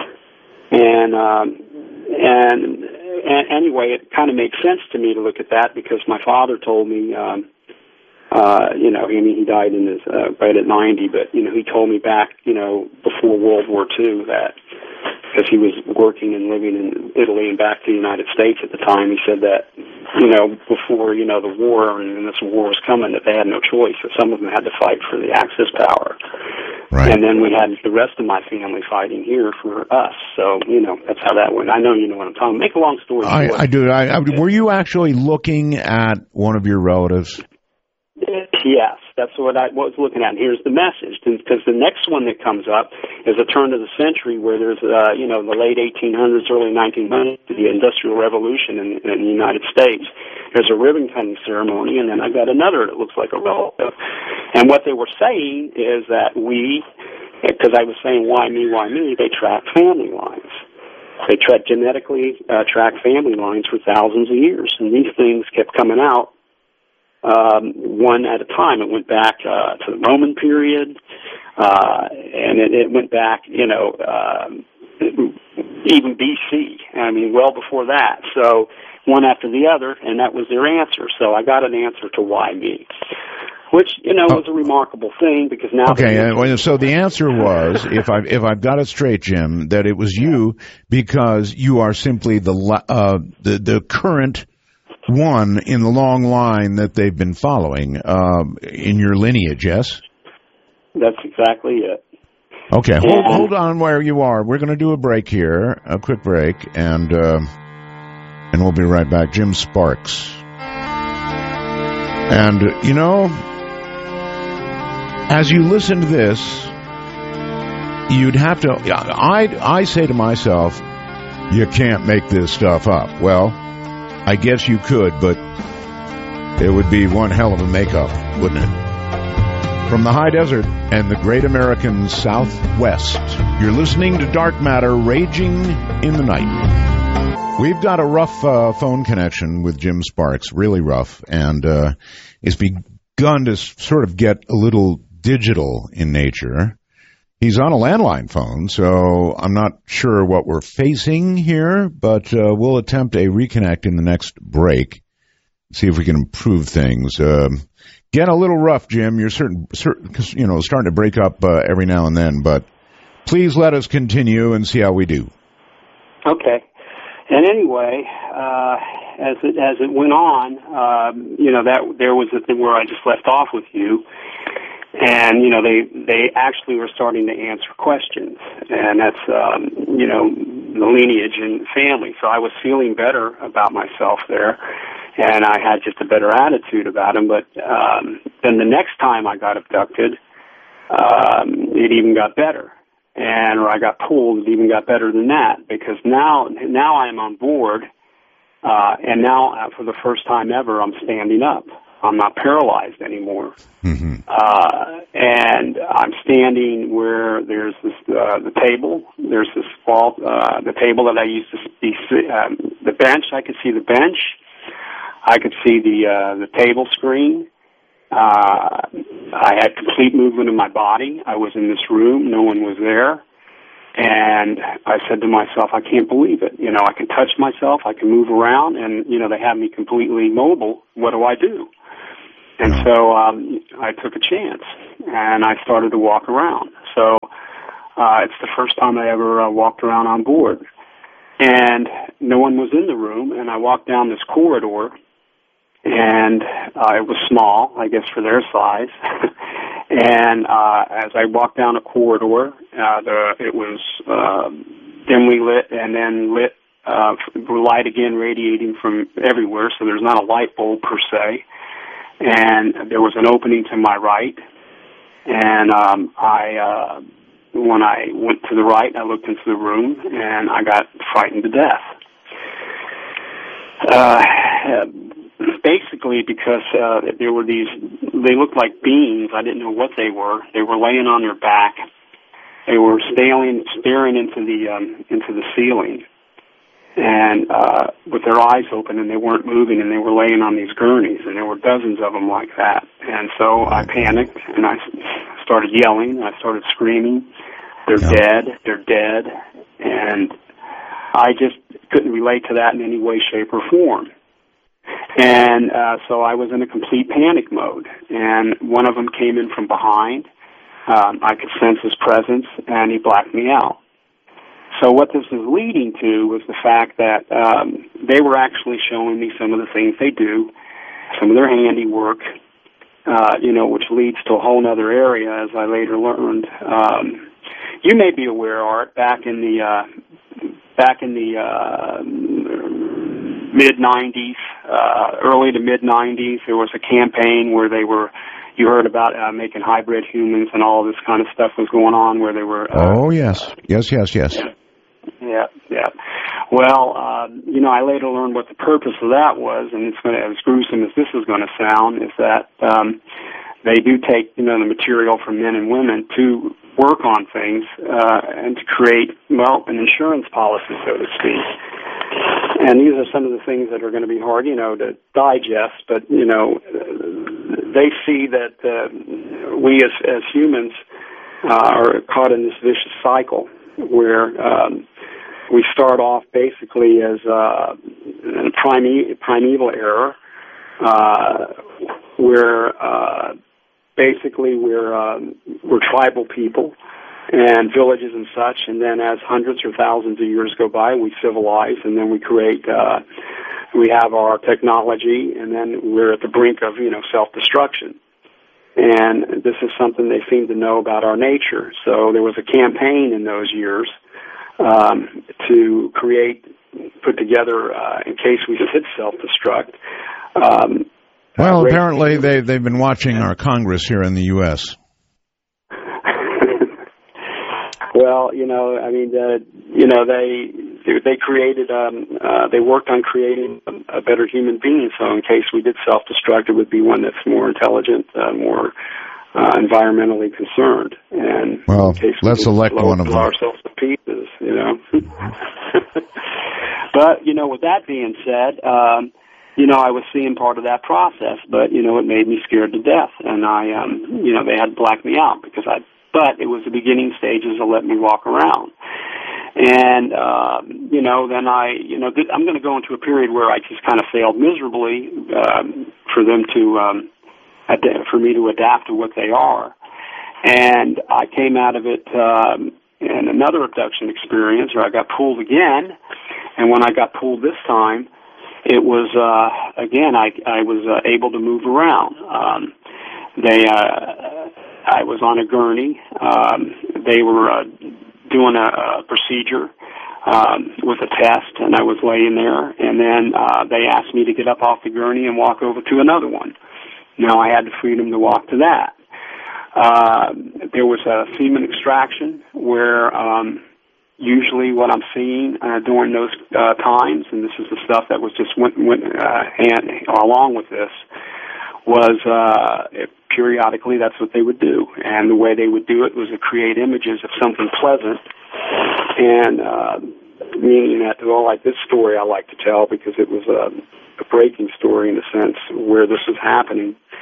And um, and and anyway, it kind of makes sense to me to look at that because my father told me, um, uh, you know, I mean, he died in his uh, right at ninety, but you know, he told me back, you know, before World War Two that. Because he was working and living in Italy and back to the United States at the time, he said that, you know, before, you know, the war and this war was coming, that they had no choice, that some of them had to fight for the Axis power. Right. And then we had the rest of my family fighting here for us. So, you know, that's how that went. I know you know what I'm talking about. Make a long story short. I, I do. I, I, were you actually looking at one of your relatives? Yes, that's what I was looking at. And here's the message, because the next one that comes up is a turn of the century where there's, uh, you know, the late eighteen hundreds, early nineteen hundreds, the Industrial Revolution in, in the United States. There's a ribbon-cutting ceremony, and then I got another that looks like a relative. And what they were saying is that we, because I was saying, why me, why me, they track family lines. They track genetically uh, track family lines for thousands of years, and these things kept coming out. Um, one at a time. It went back uh, to the Roman period, uh, and it, it went back, you know, um, even B C. I mean, well before that. So one after the other, and that was their answer. So I got an answer to why me, which you know was a remarkable thing because now. Okay, uh, so the answer was, if I if I've got it straight, Jim, that it was you because you are simply the uh, the the current one in the long line that they've been following uh, in your lineage, yes? That's exactly it. Okay, hold, hold on where you are. We're going to do a break here, a quick break, and uh, and we'll be right back. Jim Sparks. And, you know, as you listen to this, you'd have to... I, I say to myself, you can't make this stuff up. Well... I guess you could, but it would be one hell of a makeup, wouldn't it? From the high desert and the great American Southwest, you're listening to Dark Matter Raging in the Night. We've got a rough uh, phone connection with Jim Sparks, really rough, and uh, it's begun to sort of get a little digital in nature. He's on a landline phone, so I'm not sure what we're facing here, but uh, we'll attempt a reconnect in the next break, see if we can improve things. Uh, get a little rough, Jim. You're certain, certain, you know, starting to break up uh, every now and then, but please let us continue and see how we do. Okay. And anyway, uh, as it as it went on, um, you know, that there was a thing where I just left off with you. And, you know, they, they actually were starting to answer questions. And that's, um, you know, the lineage and family. So I was feeling better about myself there. And I had just a better attitude about them. But um, then the next time I got abducted, um, it even got better. And or I got pulled, it even got better than that. Because now, now I'm on board. Uh, and now, uh, for the first time ever, I'm standing up. I'm not paralyzed anymore. Mm-hmm. Uh, and I'm standing where there's this, uh, the table. There's this wall, uh, the table that I used to be, um, the bench. I could see the bench. I could see the, uh, the table screen. Uh, I had complete movement of my body. I was in this room. No one was there. And I said to myself, I can't believe it. You know, I can touch myself. I can move around. And, you know, they have me completely mobile. What do I do? And so um, I took a chance, and I started to walk around. So uh, it's the first time I ever uh, walked around on board. And no one was in the room, and I walked down this corridor, and uh, it was small, I guess, for their size. And uh, as I walked down a corridor, uh, the, it was uh, dimly lit and then lit, uh, light again radiating from everywhere, so there's not a light bulb per se. And there was an opening to my right, and um, I, uh, when I went to the right, I looked into the room, and I got frightened to death. Uh, basically because uh, there were these, they looked like beings. I didn't know what they were. They were laying on their back. They were staring, staring into the um, into the ceiling, and uh, with their eyes open, and they weren't moving, and they were laying on these gurneys, and there were dozens of them like that. And so I panicked, and I started yelling. I started screaming, "They're yeah. dead! They're dead!" And I just couldn't relate to that in any way, shape, or form. And uh, so I was in a complete panic mode. And one of them came in from behind. Um, I could sense his presence, and he blacked me out. So what this is leading to was the fact that um, they were actually showing me some of the things they do, some of their handiwork, uh, you know, which leads to a whole other area, as I later learned. Um, you may be aware, Art, back in the uh, back in the uh, mid nineties, uh, early to mid nineties, there was a campaign where they were. You heard about uh, making hybrid humans and all this kind of stuff was going on, where they were. Uh, oh yes, yes, yes, yes. Yeah. Yeah, yeah. Well, uh, you know, I later learned what the purpose of that was, and it's going to, as gruesome as this is going to sound, is that um, they do take, you know, the material from men and women to work on things uh, and to create, well, an insurance policy, so to speak. And these are some of the things that are going to be hard, you know, to digest, but, you know, they see that uh, we as, as humans uh, are caught in this vicious cycle where um, we start off basically as uh, a prime- primeval era, uh, where uh, basically we're um, we're tribal people and villages and such, and then as hundreds or thousands of years go by, we civilize, and then we create, uh, we have our technology, and then we're at the brink of, you know, self-destruction. And this is something they seem to know about our nature. So there was a campaign in those years um, to create, put together, uh, in case we did self-destruct. Um, well, apparently they, they've been watching our Congress here in the U S Well, you know, I mean, uh, you know, they they created, um, uh, they worked on creating a better human being. So in case we did self-destruct, it would be one that's more intelligent, uh, more uh, environmentally concerned. And well, in case let's we elect blow, one of blow them. ourselves to pieces, you know. But you know, with that being said, um, you know, I was seeing part of that process, but you know, it made me scared to death, and I, um, you know, they had blacked me out because I. But it was the beginning stages of let me walk around. And, um, you know, then I, you know, th- I'm going to go into a period where I just kind of failed miserably um, for them to, um, ad- for me to adapt to what they are. And I came out of it um, in another abduction experience where I got pulled again. And when I got pulled this time, it was, uh, again, I, I was uh, able to move around. Um, they, uh, I was on a gurney. Um, they were uh, doing a, a procedure um, with a test, and I was laying there. And then uh, they asked me to get up off the gurney and walk over to another one. Now I had the freedom to walk to that. Uh, there was a semen extraction where um, usually what I'm seeing uh, during those uh, times, and this is the stuff that was just went, went uh, hand, along with this, was uh, it, periodically that's what they would do. And the way they would do it was to create images of something pleasant. And uh, meaning that, well, like this story I like to tell because it was a, a breaking story in a sense where this was happening.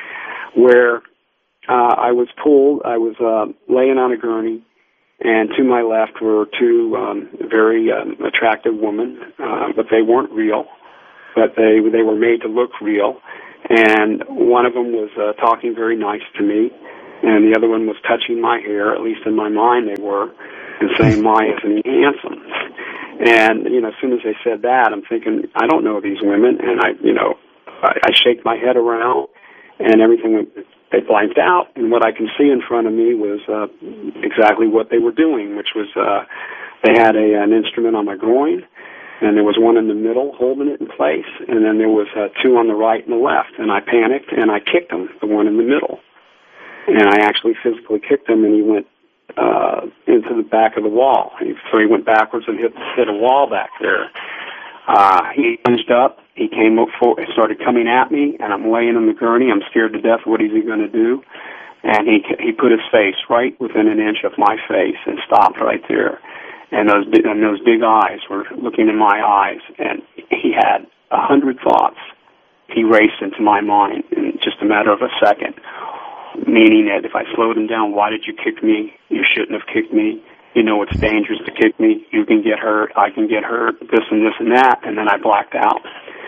where uh, I was pulled. I was uh, laying on a gurney, and to my left were two um, very um, attractive women, uh, but they weren't real. But they they were made to look real. And one of them was uh, talking very nice to me, and the other one was touching my hair, at least in my mind they were, and saying, "My, isn't he handsome?" And, you know, as soon as they said that, I'm thinking, I don't know these women, and I, you know, I, I shake my head around, and everything went, they blanked out, and what I can see in front of me was uh, exactly what they were doing, which was uh, they had a, an instrument on my groin, and there was one in the middle holding it in place, and then there was uh, two on the right and the left, and I panicked, and I kicked him, the one in the middle. And I actually physically kicked him, and he went uh, into the back of the wall. He, so he went backwards and hit, hit a wall back there. Uh, he lunged up, he came up for, started coming at me, and I'm laying in the gurney, I'm scared to death, what is he going to do? And he he put his face right within an inch of my face and stopped right there. And those and those big eyes were looking in my eyes, and he had a hundred thoughts. He raced into my mind in just a matter of a second, meaning that if I slowed him down, why did you kick me? You shouldn't have kicked me. You know it's dangerous to kick me. You can get hurt. I can get hurt. This and this and that. And then I blacked out.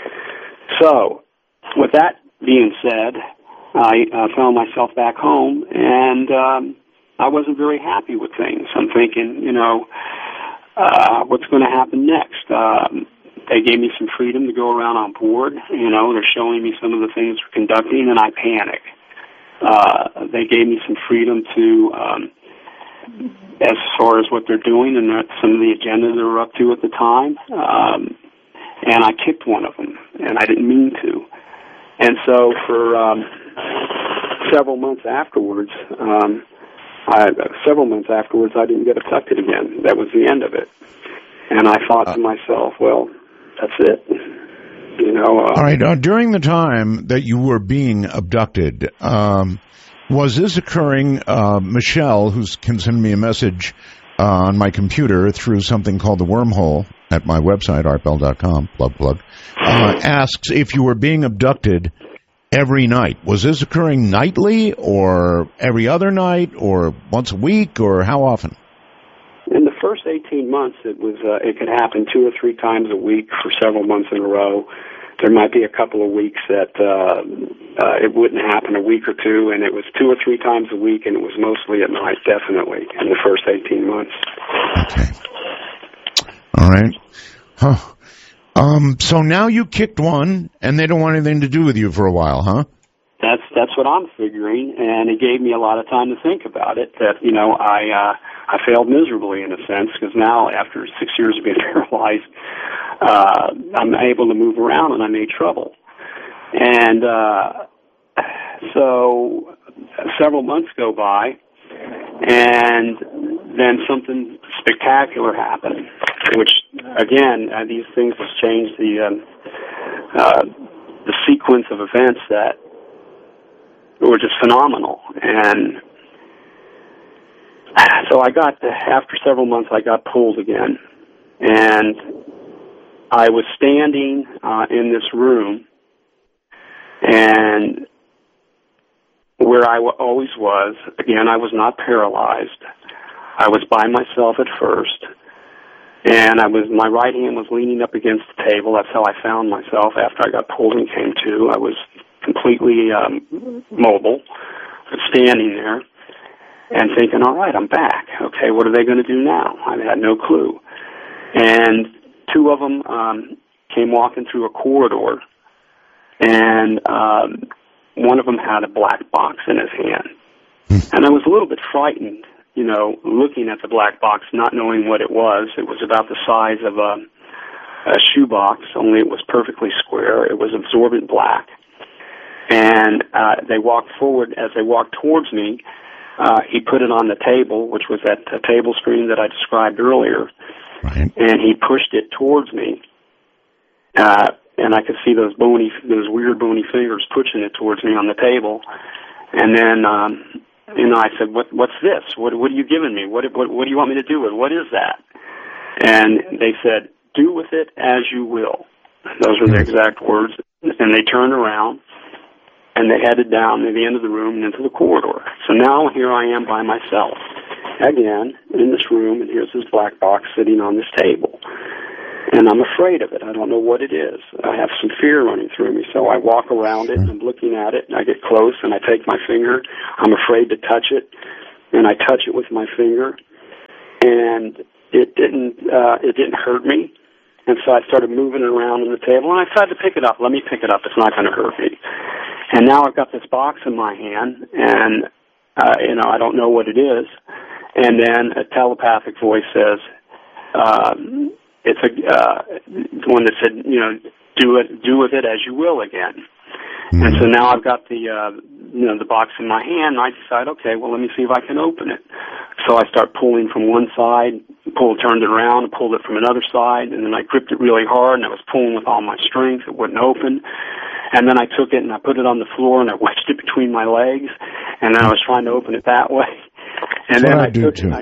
So, with that being said, I uh, found myself back home, and um, I wasn't very happy with things. I'm thinking, you know, Uh, what's going to happen next? Um, they gave me some freedom to go around on board. You know, they're showing me some of the things we're conducting, and I panic. Uh, they gave me some freedom to, um, as far as what they're doing and some of the agenda they were up to at the time. Um, and I kicked one of them, and I didn't mean to. And so for um, several months afterwards, um, I, several months afterwards, I didn't get abducted again. That was the end of it. And I thought uh, to myself, well, that's it. You know. Uh, all right. Uh, during the time that you were being abducted, um, was this occurring? Uh, Michelle, who can send me a message uh, on my computer through something called the Wormhole at my website, art bell dot com, plug, plug, uh, asks if you were being abducted every night. Was this occurring nightly or every other night or once a week, or how often? In the first eighteen months, it was uh, it could happen two or three times a week for several months in a row. There might be a couple of weeks that uh, uh, it wouldn't happen, a week or two, and it was two or three times a week, and it was mostly at night, definitely, in the first eighteen months. Okay. All right. Huh. Um, so now you kicked one, and they don't want anything to do with you for a while, huh? That's that's what I'm figuring, and it gave me a lot of time to think about it. That you know, I uh, I failed miserably in a sense, because now after six years of being paralyzed, uh, I'm able to move around, and I made trouble. And uh, so several months go by, and then something spectacular happened, which, again, uh, these things have changed the um, uh, the sequence of events that were just phenomenal. And so I got, after several months, I got pulled again. And I was standing uh, in this room, and where I w- always was, again, I was not paralyzed. I was by myself at first, and I was my right hand was leaning up against the table. That's how I found myself after I got pulled and came to. I was completely um, mobile, standing there, and thinking, all right, I'm back. Okay, what are they going to do now? I had no clue. And two of them um, came walking through a corridor, and um, one of them had a black box in his hand. And I was a little bit frightened, you know, looking at the black box, not knowing what it was. It was about the size of a, a shoebox, only it was perfectly square. It was absorbent black. And uh, they walked forward. As they walked towards me, uh, he put it on the table, which was that uh, table screen that I described earlier. Right. And he pushed it towards me. Uh, and I could see those bony, those weird bony fingers pushing it towards me on the table. And then, um, you know, I said, "What? What's this? What? What are you giving me? What? What? What do you want me to do with? What is that?" And they said, "Do with it as you will." Those were the exact words. And they turned around, and they headed down to the end of the room and into the corridor. So now here I am by myself, again, in this room, and here's this black box sitting on this table. And I'm afraid of it. I don't know what it is. I have some fear running through me. So I walk around it, and I'm looking at it, and I get close, and I take my finger. I'm afraid to touch it, and I touch it with my finger. And it didn't uh, it didn't hurt me. And so I started moving it around on the table, and I decided to pick it up. Let me pick it up. It's not going to hurt me. And now I've got this box in my hand, and, uh, you know, I don't know what it is. And then a telepathic voice says, um, it's a uh, one that said, you know, do it, do with it as you will again. Mm-hmm. And so now I've got the, uh, you know, the box in my hand, and I decide, okay, well, let me see if I can open it. So I start pulling from one side, pull, turned it around, and pulled it from another side, and then I gripped it really hard, and I was pulling with all my strength. It wouldn't open. And then I took it, and I put it on the floor, and I wedged it between my legs, and then I was trying to open it that way. And That's then what I, I do took too. it. I,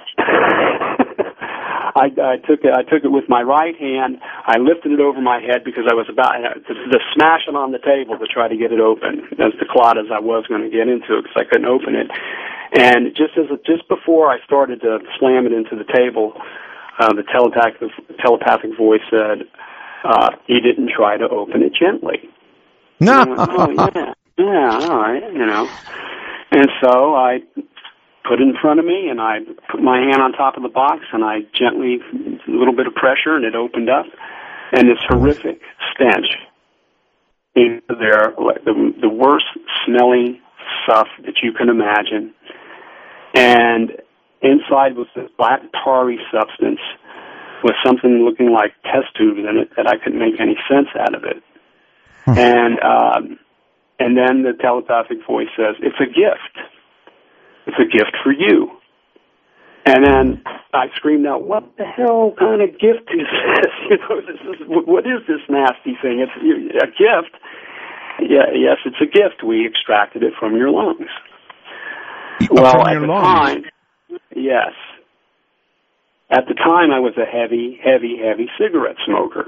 I, I took it. I took it with my right hand. I lifted it over my head because I was about to, to smash it on the table to try to get it open, as the clot as I was going to get into it, because I couldn't open it. And just as just before I started to slam it into the table, uh, the telepathic telepathic voice said, uh, "He didn't try to open it gently." No. And I went, oh yeah, yeah, all right, you know. And so I put it in front of me, and I put my hand on top of the box, and I gently, a little bit of pressure, and it opened up, and this horrific stench in there, the, the worst smelling stuff that you can imagine, and inside was this black tarry substance with something looking like test tubes in it that I couldn't make any sense out of it. Huh. And um, and then the telepathic voice says, "It's a gift. It's a gift for you." And then I screamed out, "What the hell kind of gift is this? You know, this is, what is this nasty thing? It's a gift." Yeah, yes, it's a gift. We extracted it from your lungs. Well, from at your the lungs. time, yes. At the time, I was a heavy, heavy, heavy cigarette smoker.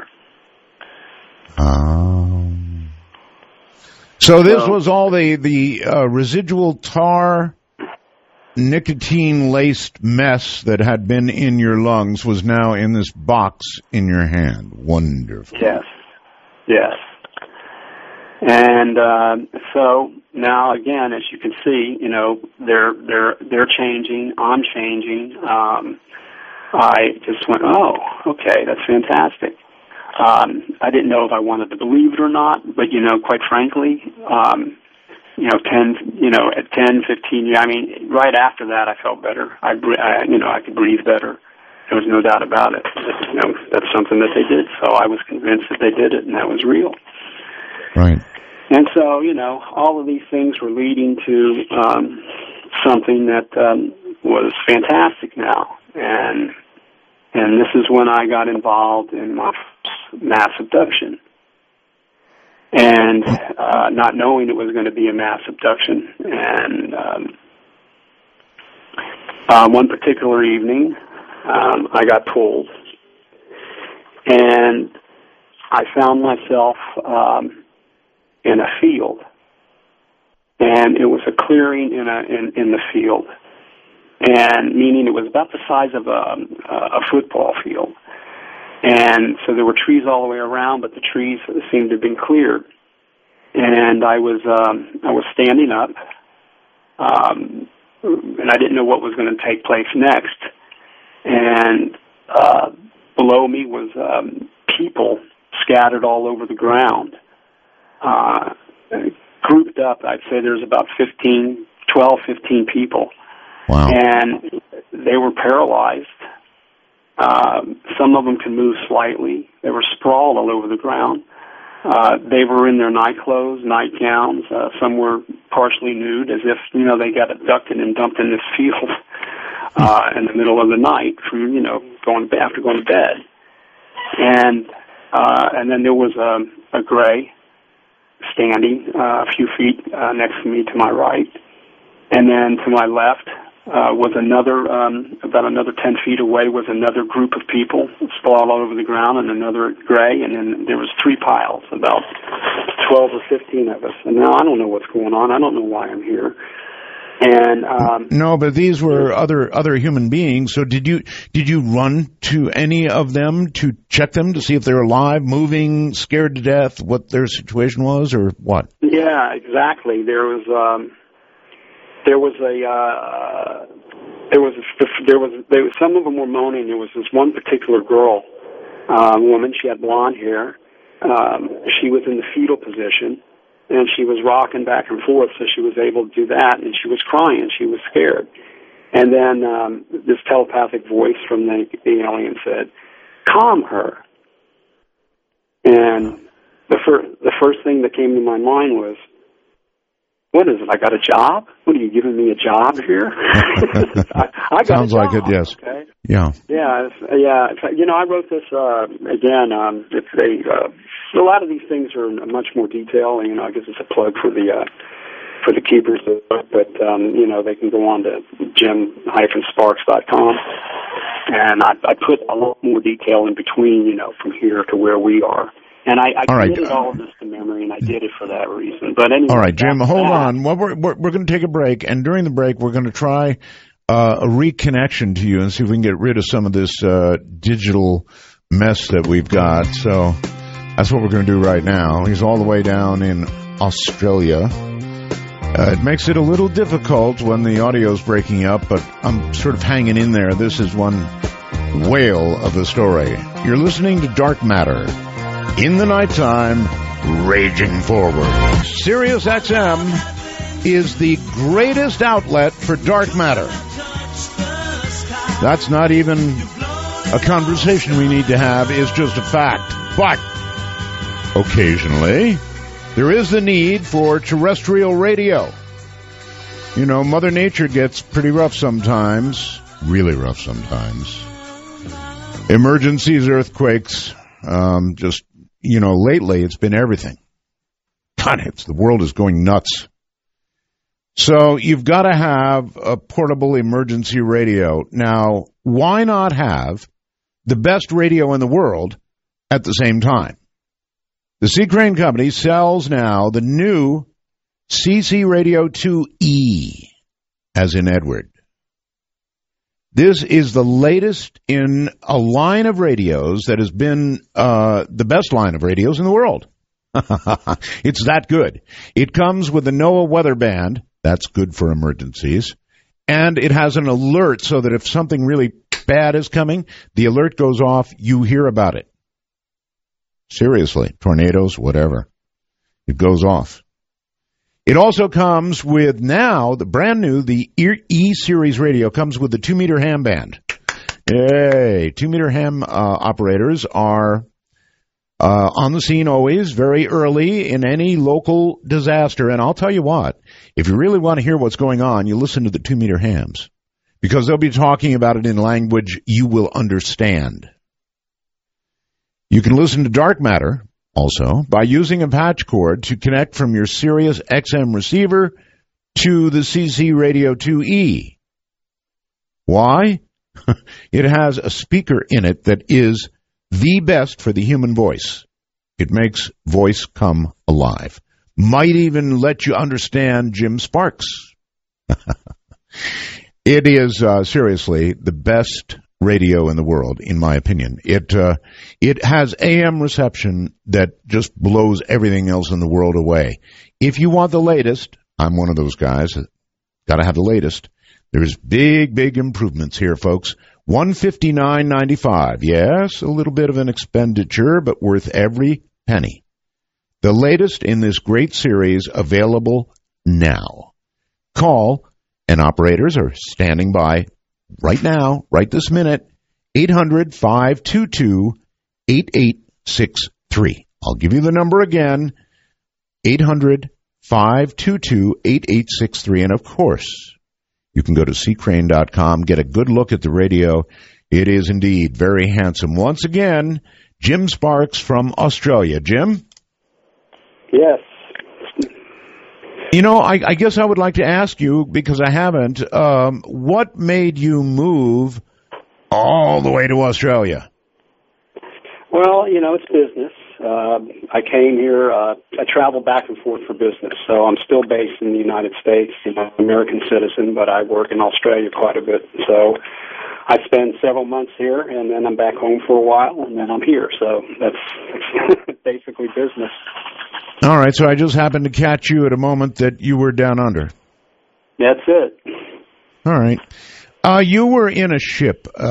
Um, so this So- was all the the uh, residual tar, nicotine-laced mess that had been in your lungs was now in this box in your hand. Wonderful. Yes, yes. And uh, so now, again, as you can see, you know, they're they're they're changing. I'm changing. Um, I just went, oh, okay, that's fantastic. Um, I didn't know if I wanted to believe it or not, but you know, quite frankly, um, you know, ten, you know, at ten, fifteen, I mean, right after that, I felt better. I, I you know, I could breathe better. There was no doubt about it. You know, that's something that they did. So I was convinced that they did it, and that was real. Right. And so, you know, all of these things were leading to um, something that um, was fantastic now. And and this is when I got involved in my mass abduction. And uh, not knowing it was going to be a mass abduction. And um, uh, one particular evening, um, I got pulled. And I found myself um, in a field. And it was a clearing in a in, in the field. And meaning it was about the size of a, a football field. And so there were trees all the way around, but the trees seemed to have been cleared. And I was um, I was standing up, um, and I didn't know what was going to take place next. And uh, below me was um, people scattered all over the ground, uh, grouped up. I'd say there's about fifteen, twelve, fifteen people. Wow. And they were paralyzed. Um, some of them could move slightly. They were sprawled all over the ground. Uh, they were in their night clothes, nightgowns. Uh, some were partially nude, as if, you know, they got abducted and dumped in this field uh, in the middle of the night from, you know, going after going to bed. And uh, and then there was a, a gray standing uh, a few feet uh, next to me to my right. And then to my left, uh, was another, um, about another ten feet away was another group of people sprawled all over the ground, and another gray, and then there was three piles, about twelve or fifteen of us. And now I don't know what's going on. I don't know why I'm here. And um, no, but these were other other human beings. So did you did you run to any of them to check them to see if they're alive, moving, scared to death, what their situation was, or what? Yeah, exactly. There was um, there was a uh, there was a, there was there was some of them were moaning. There was this one particular girl, uh, woman. She had blonde hair. Um, she was in the fetal position. And she was rocking back and forth, so she was able to do that, and she was crying. She was scared. And then um, this telepathic voice from the, the alien said, "Calm her." And the, fir- the first thing that came to my mind was, what is it, I got a job? What, are you giving me a job here? I, I got Sounds a job, like it, yes. Okay? Yeah. Yeah, it's, yeah. It's, you know, I wrote this, uh, again, um, it's a, uh, a lot of these things are in much more detail, and, you know, I guess it's a plug for the, uh, for the keepers of the book, but, um, you know, they can go on to jim dash sparks dot com, and I, I put a lot more detail in between, you know, from here to where we are. And I, I all right. committed all of this to memory, and I did it for that reason. But anyway, all right, Jim, hold that. on. Well, we're we're, we're going to take a break, and during the break, we're going to try uh, a reconnection to you and see if we can get rid of some of this uh, digital mess that we've got. So that's what we're going to do right now. He's all the way down in Australia. Uh, it makes it a little difficult when the audio's breaking up, but I'm sort of hanging in there. This is one whale of the story. You're listening to Dark Matter. In the nighttime, raging forward. Sirius X M is the greatest outlet for dark matter. That's not even a conversation we need to have. It's just a fact. But occasionally, there is the need for terrestrial radio. You know, Mother Nature gets pretty rough sometimes. Really rough sometimes. Emergencies, earthquakes, um, just... You know, lately it's been everything. God, it's, the world is going nuts. So you've got to have a portable emergency radio. Now, why not have the best radio in the world at the same time? The C. Crane Company sells now the new C C Radio two E, as in Edward. This is the latest in a line of radios that has been uh, the best line of radios in the world. It's that good. It comes with a NOAA weather band. That's good for emergencies. And it has an alert so that if something really bad is coming, the alert goes off, you hear about it. Seriously, tornadoes, whatever. It goes off. It also comes with now, the brand new, the E-Series radio comes with the two-meter ham band. Yay! Two-meter ham uh, operators are uh, on the scene always, very early in any local disaster. And I'll tell you what, if you really want to hear what's going on, you listen to the two-meter hams, because they'll be talking about it in language you will understand. You can listen to Dark Matter also by using a patch cord to connect from your Sirius X M receiver to the C C Radio two E. Why? It has a speaker in it that is the best for the human voice. It makes voice come alive. Might even let you understand Jim Sparks. It is uh, seriously the best radio in the world, in my opinion. It uh, it has A M reception that just blows everything else in the world away. If you want the latest, I'm one of those guys. Got to have the latest. There's big, big improvements here, folks. one hundred fifty-nine dollars and ninety-five cents. Yes, a little bit of an expenditure, but worth every penny. The latest in this great series available now. Call, and operators are standing by right now, right this minute, eight hundred, five two two, eight eight six three. I'll give you the number again, eight hundred, five two two, eight eight six three. And, of course, you can go to c crane dot com, get a good look at the radio. It is indeed very handsome. Once again, Jim Sparks from Australia. Jim? Yes. You know, I, I guess I would like to ask you, because I haven't, um, what made you move all the way to Australia? Well, you know, it's business. Uh, I came here, uh, I travel back and forth for business, so I'm still based in the United States, you know, American citizen, but I work in Australia quite a bit. So I spend several months here, and then I'm back home for a while, and then I'm here. So that's, that's basically business. All right, so I just happened to catch you at a moment that you were down under. That's it. All right. Uh, you were in a ship. Uh,